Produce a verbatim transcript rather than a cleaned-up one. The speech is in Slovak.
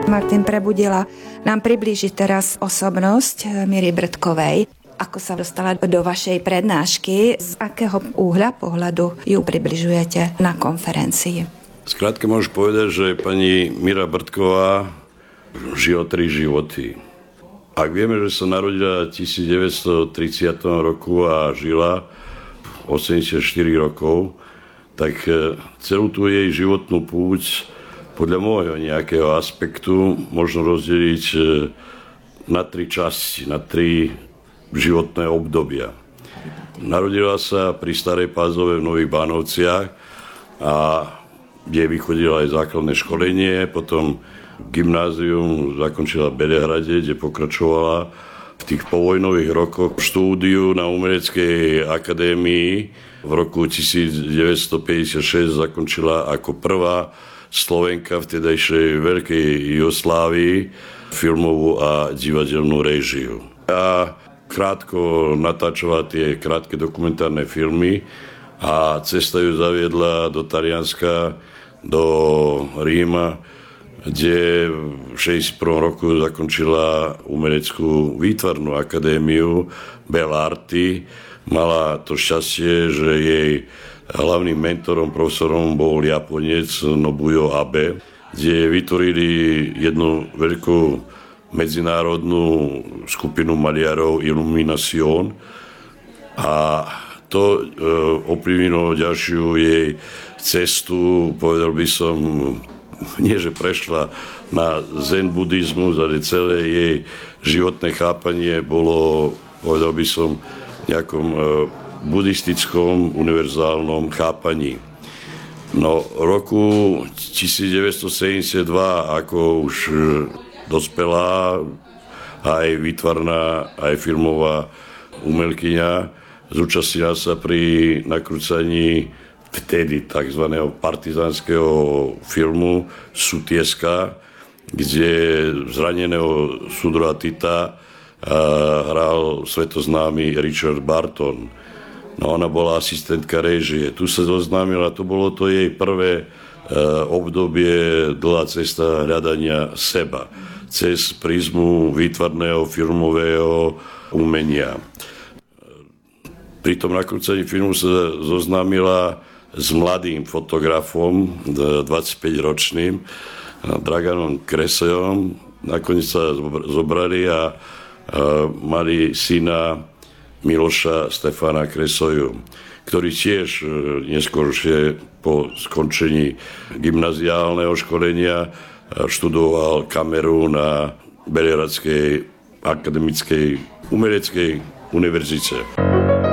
Martin Prebudila nám priblíži teraz osobnosť Míry Brdkovej. Ako sa dostala do vašej prednášky? Z akého úhľa pohľadu ju približujete na konferencii? Skrátka môžem povedať, že pani Míra Brdková žila tri životy. Ak vieme, že sa narodila v devätnásťtridsiatom roku a žila osemdesiatštyri rokov, tak celú tú jej životnú púť podľa môjho nejakého aspektu možno rozdeliť na tri časti, na tri životné obdobia. Narodila sa pri Starej Pázove v Nových Bánovciach a kde vychodila aj základné školenie, potom gymnázium zakončila v Belehrade, kde pokračovala v tých povojnových rokoch štúdiu na Umeleckej akadémii. V roku devätnásťstopäťdesiatšesť zakončila ako prvá Slovenka vtedajšej Veľkej Jugoslávii filmovú a divadelnú réžiu. A krátko natáčala tie krátke dokumentárne filmy a cesta ju zaviedla do Talianska, do Ríma, kde v šesťdesiatom prvom roku zakončila umeleckú výtvarnú akadémiu Belarti. Mala to šťastie, že jej hlavným mentorom, profesorom bol Japonec Nobuo Abe, kde vytvorili jednu veľkú medzinárodnú skupinu maliarov Illumination a to e, ovplyvnilo ďalšiu jej cestu, povedal by som, nie že prešla na zen buddhizmus, ale celé jej životné chápanie bolo, povedal by som, nejakom e, buddhistickom univerzálnom chápaní. No roku devätnásťsedemdesiatdva, ako už dospelá aj výtvarná, aj filmová umelkyňa, zúčastnila sa pri nakrúcaní vtedy tzv. Partizánskeho filmu Sutieska, kde zraneného súdruha Tita hral svetoznámy Richard Barton. No, ona bola asistentka réžie. Tu sa zoznámila, to bolo to jej prvé e, obdobie, dlhá cesta hľadania seba cez prízmu výtvarného filmového umenia. Pri tom nakrúcaní filmu sa zoznámila s mladým fotografom, dvadsaťpäťročným, Draganom Kresejom. Nakoniec sa zobrali a, a mali syna Miloša Stefana Kresoju, ktorý tiež neskôršie po skončení gymnaziálneho školenia študoval kameru na Belehradskej akademickej umeleckej univerzite.